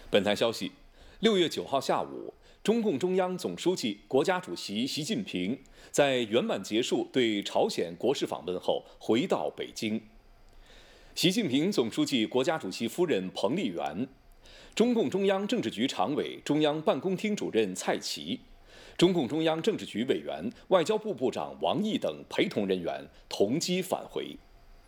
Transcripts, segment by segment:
本台消息，6月9号下午，中共中央总书记、国家主席习近平在圆满结束对朝鲜国事访问后回到北京。习近平总书记、国家主席夫人彭丽媛，中共中央政治局常委、中央办公厅主任蔡奇，中共中央政治局委员、外交部部长王毅等陪同人员同机返回。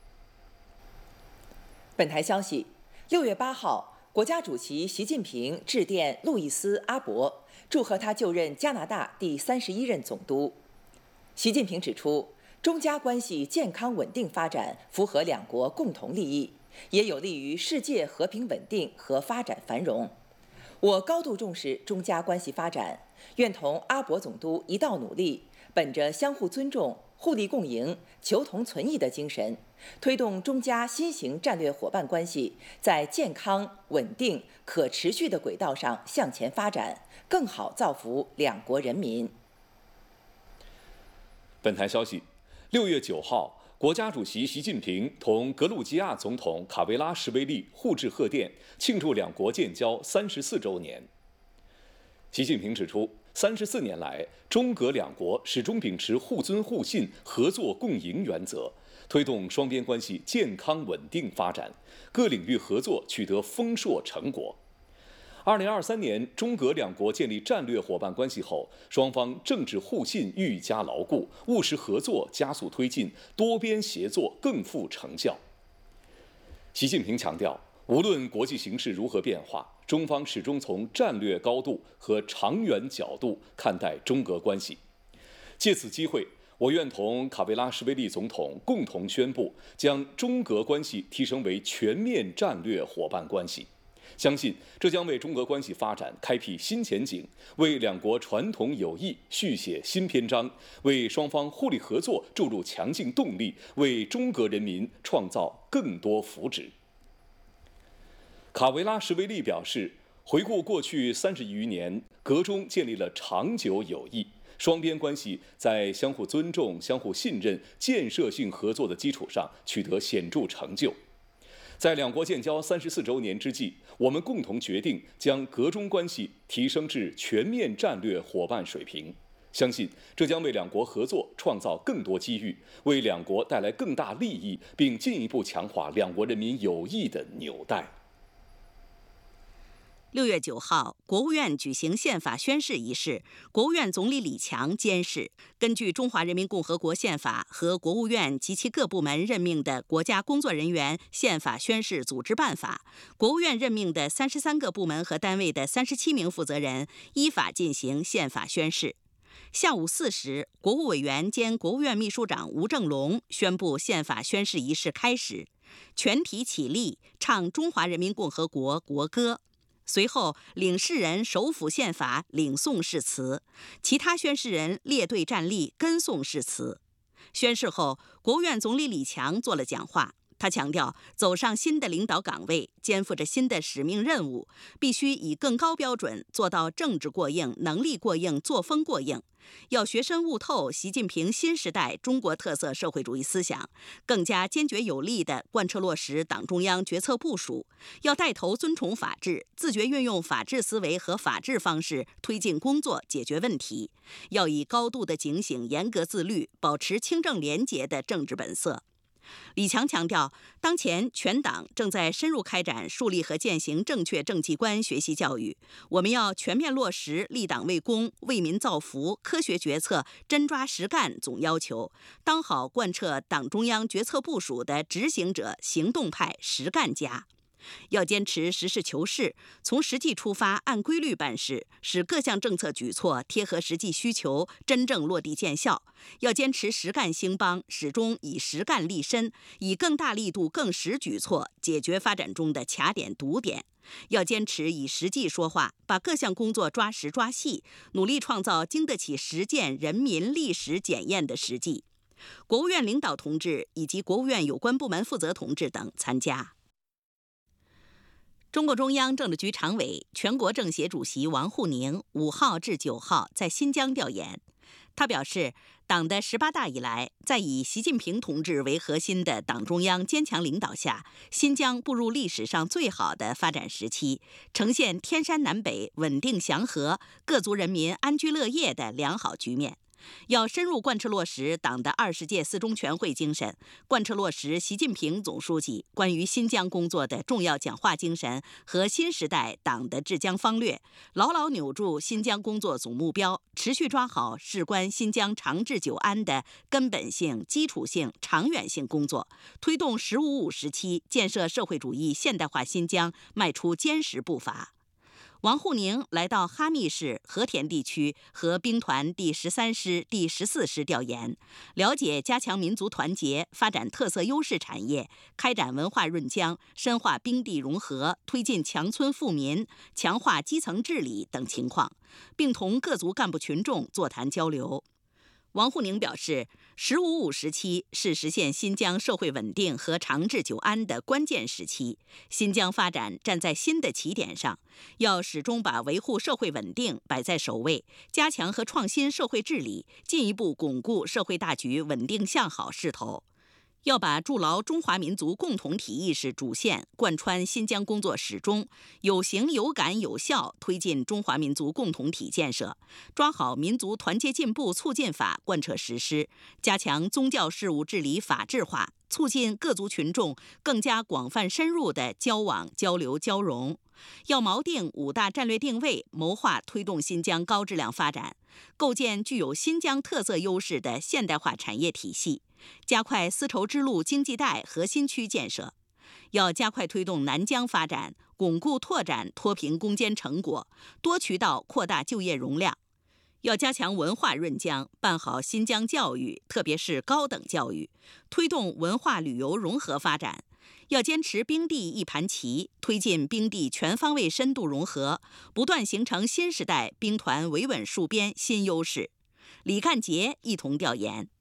本台消息，6月8号，国家主席习近平致电路易斯·阿伯，祝贺他就任加拿大第31任总督。习近平指出，中加关系健康稳定发展符合两国共同利益，也有利于世界和平稳定和发展繁荣。我高度重视中加关系发展，愿同阿伯总督一道努力，本着相互尊重、互利共赢、求同存异的精神，推动中加新型战略伙伴关系在健康、稳定、可持续的轨道上向前发展，更好造福两国人民。 本台消息，6月9号，国家主席习近平同格鲁吉亚总统卡维拉什维利互致贺电，庆祝两国建交34周年。习近平指出，34年来，中格两国始终秉持互尊互信、合作共赢原则，推动双边关系健康稳定发展，各领域合作取得丰硕成果。2023年，中格两国建立战略伙伴关系后，双方政治互信愈加牢固，务实合作加速推进，多边协作更富成效。习近平强调，无论国际形势如何变化，中方始终从战略高度和长远角度看待中格关系。借此机会，我愿同卡维拉什维利总统共同宣布，将中格关系提升为全面战略伙伴关系。相信这将为中俄关系发展开辟新前景，为两国传统友谊续写新篇章，为双方互利合作注入强劲动力，为中俄人民创造更多福祉。卡维拉什维利表示，回顾过去30余年，俄中建立了长久友谊，双边关系在相互尊重、相互信任、建设性合作的基础上取得显著成就。在两国建交34周年之际，我们共同决定将俄中关系提升至全面战略伙伴水平。相信这将为两国合作创造更多机遇，为两国带来更大利益，并进一步强化两国人民友谊的纽带。 6月9号，国务院举行宪法宣誓仪式，国务院总理李强监誓，根据《中华人民共和国宪法》和国务院及其各部门任命的国家工作人员宪法宣誓组织办法，国务院任命的33个部门和单位的37名负责人依法进行宪法宣誓。下午4时，国务委员兼国务院秘书长吴政龙宣布宪法宣誓仪式开始，全体起立，唱中华人民共和国国歌。随后，领誓人手抚宪法，领诵誓词；其他宣誓人列队站立，跟诵誓词。宣誓后，国务院总理李强做了讲话。他强调，走上新的领导岗位，肩负着新的使命任务，必须以更高标准做到政治过硬、能力过硬、作风过硬。要学深悟透习近平新时代中国特色社会主义思想，更加坚决有力地贯彻落实党中央决策部署。要带头尊崇法治，自觉运用法治思维和法治方式推进工作、解决问题。要以高度的警醒、严格自律，保持清正廉洁的政治本色。李强强调，当前全党正在深入开展树立和践行正确政绩观学习教育，我们要全面落实立党为公、为民造福、科学决策、真抓实干总要求，当好贯彻党中央决策部署的执行者、行动派、实干家。要坚持实事求是，从实际出发，按规律办事，使各项政策举措贴合实际需求，真正落地见效。要坚持实干兴邦，始终以实干立身，以更大力度、更实举措解决发展中的卡点堵点。要坚持以实际说话，把各项工作抓实抓细，努力创造经得起实践、人民历史检验的实际。国务院领导同志以及国务院有关部门负责同志等参加。中共中央政治局常委、全国政协主席王沪宁5号至9号在新疆调研。 他表示，党的18大以来，在以习近平同志为核心的党中央坚强领导下，新疆步入历史上最好的发展时期，呈现天山南北稳定祥和、各族人民安居乐业的良好局面。要深入贯彻落实党的20届四中全会精神，贯彻落实习近平总书记关于新疆工作的重要讲话精神和新时代党的治疆方略，牢牢扭住新疆工作总目标，持续抓好事关新疆长治久安的根本性、基础性、长远性工作，推动“十五五”时期建设社会主义现代化新疆迈出坚实步伐。王沪宁来到哈密市和田地区和兵团第13师、第14师调研，了解加强民族团结、发展特色优势产业、开展文化润疆、深化兵地融合、推进强村富民、强化基层治理等情况，并同各族干部群众座谈交流。王沪宁表示，“15·5”时期是实现新疆社会稳定和长治久安的关键时期，新疆发展站在新的起点上，要始终把维护社会稳定摆在首位，加强和创新社会治理，进一步巩固社会大局稳定向好势头。要把筑牢中华民族共同体意识主线贯穿新疆工作始终，有形有感有效推进中华民族共同体建设，抓好民族团结进步促进法贯彻实施，加强宗教事务治理法治化，促进各族群众更加广泛深入的交往交流交融。要锚定5大战略定位，谋划推动新疆高质量发展，构建具有新疆特色优势的现代化产业体系，加快丝绸之路经济带核心区建设。要加快推动南疆发展，巩固拓展脱贫攻坚成果，多渠道扩大就业容量。要加强文化润疆，办好新疆教育，特别是高等教育，推动文化旅游融合发展。要坚持兵地一盘棋，推进兵地全方位深度融合，不断形成新时代兵团维稳戍边新优势。李干杰一同调研。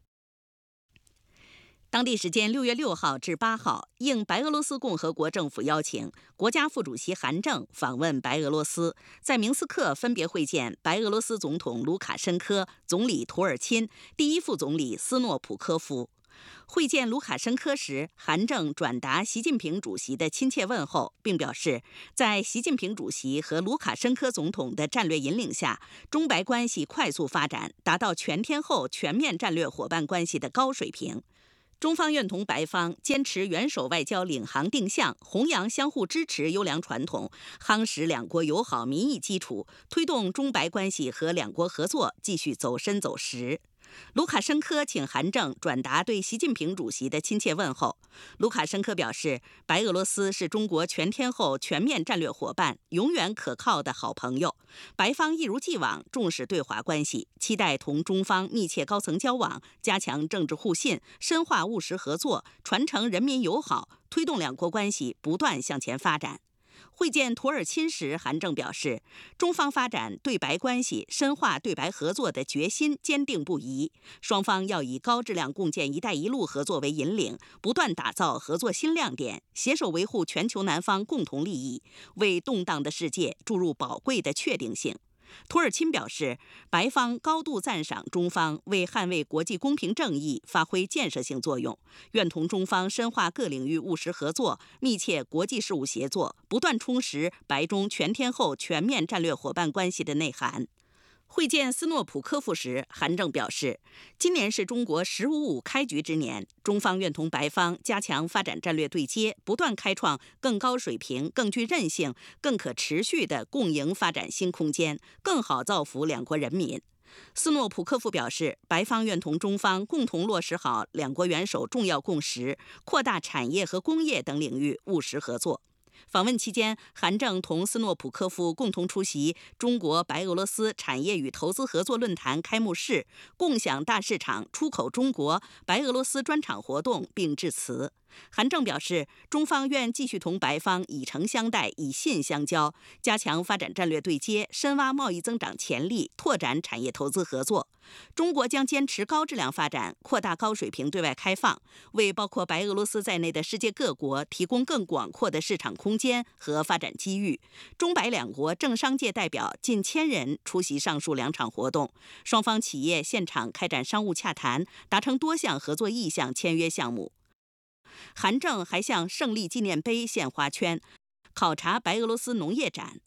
当地时间6月6号至8号，应白俄罗斯共和国政府邀请，国家副主席韩正访问白俄罗斯，在明斯克分别会见白俄罗斯总统卢卡申科、总理图尔钦、第一副总理斯诺普科夫。会见卢卡申科时，韩正转达习近平主席的亲切问候，并表示，在习近平主席和卢卡申科总统的战略引领下，中白关系快速发展，达到全天候全面战略伙伴关系的高水平。中方愿同白方坚持元首外交领航定向，弘扬相互支持优良传统，夯实两国友好民意基础，推动中白关系和两国合作继续走深走实。卢卡申科请韩正转达对习近平主席的亲切问候。卢卡申科表示，白俄罗斯是中国全天候全面战略伙伴，永远可靠的好朋友。白方一如既往重视对华关系，期待同中方密切高层交往，加强政治互信，深化务实合作，传承人民友好，推动两国关系不断向前发展。会见图尔钦时，韩正表示，中方发展对白关系、深化对白合作的决心坚定不移，双方要以高质量共建“一带一路”合作为引领，不断打造合作新亮点，携手维护全球南方共同利益，为动荡的世界注入宝贵的确定性。图尔钦表示，白方高度赞赏中方为捍卫国际公平正义发挥建设性作用，愿同中方深化各领域务实合作，密切国际事务协作，不断充实白中全天候全面战略伙伴关系的内涵。会见斯诺普科夫时，韩正表示，今年是中国“15·5”开局之年，中方愿同白方加强发展战略对接，不断开创更高水平、更具韧性、更可持续的共赢发展新空间，更好造福两国人民。斯诺普科夫表示，白方愿同中方共同落实好两国元首重要共识，扩大产业和工业等领域务实合作。访问期间，韩正同斯诺普科夫共同出席中国白俄罗斯产业与投资合作论坛开幕式，共享大市场出口中国白俄罗斯专场活动并致辞。 韩正表示，中方愿继续同白方以诚相待、以信相交，加强发展战略对接，深挖贸易增长潜力，拓展产业投资合作。中国将坚持高质量发展，扩大高水平对外开放，为包括白俄罗斯在内的世界各国提供更广阔的市场空间和发展机遇。中白两国政商界代表近1000人出席上述2场活动，双方企业现场开展商务洽谈，达成多项合作意向签约项目。韩正还向胜利纪念碑献花圈，考察白俄罗斯农业展。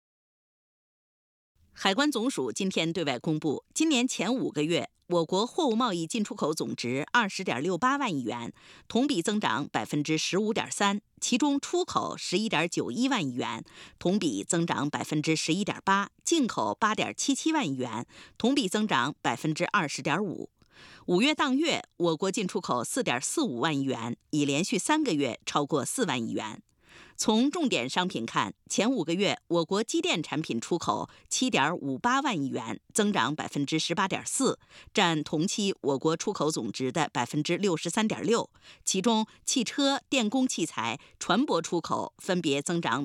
海关总署今天对外公布，今年前5个月，我国货物贸易进出口总值20.68万亿元，同比增长15.3%，其中出口11.91万亿元，同比增长11.8%，进口8.77万亿元，同比增长20.5%。5月当月，我国进出口4.45万亿元，已连续3个月超过4万亿元。从重点商品看，前5个月，我国机电产品出口7.58万亿元，增长18.4%，占同期我国出口总值的63.6%。其中，汽车、电工器材、船舶出口分别增长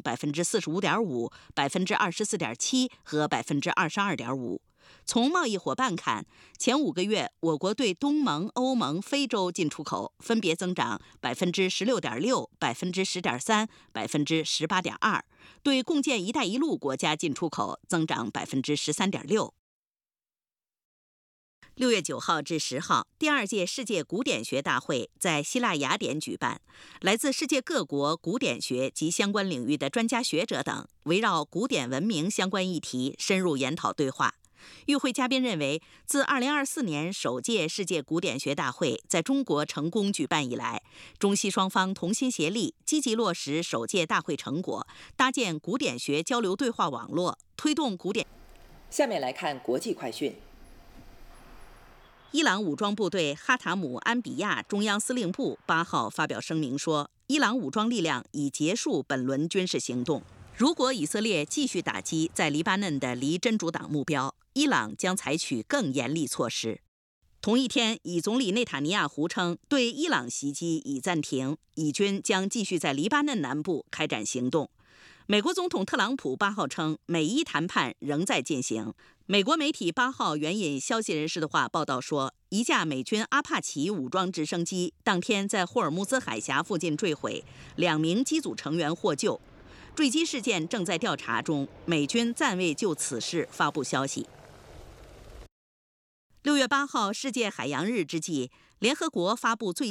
45.5%、24.7%和22.5%。从贸易伙伴看，前5个月，我国对东盟、欧盟、非洲进出口分别增长16.6%、10.3%、18.2%，对共建“一带一路”国家进出口增长13.6%。6月9号至10号，第2届世界古典学大会在希腊雅典举办，来自世界各国古典学及相关领域的专家学者等，围绕古典文明相关议题深入研讨对话。与会嘉宾认为，自2024年首届世界古典学大会在中国成功举办以来，中西双方同心协力，积极落实首届大会成果，搭建古典学交流对话网络，推动古典。 下面来看国际快讯。 伊朗武装部队哈塔姆安比亚中央司令部8号发表声明说，伊朗武装力量已结束本轮军事行动。如果以色列继续打击在黎巴嫩的离真主党目标，伊朗将采取更严厉措施。同一天，以总理内塔尼亚胡称，对伊朗袭击已暂停，以军将继续在黎巴嫩南部开展行动。美国总统特朗普8号称，美伊谈判仍在进行。美国媒体8号援引消息人士的话报道说，一架美军阿帕奇武装直升机当天在霍尔木兹海峡附近坠毁，2名机组成员获救。坠机事件正在调查中，美军暂未就此事发布消息。6月8号世界海洋日之际，联合国发布最